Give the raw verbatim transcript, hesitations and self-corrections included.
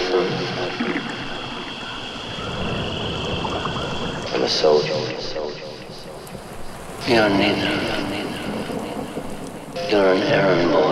orphan. I'm a soldier. You're neither. You're an errand boy.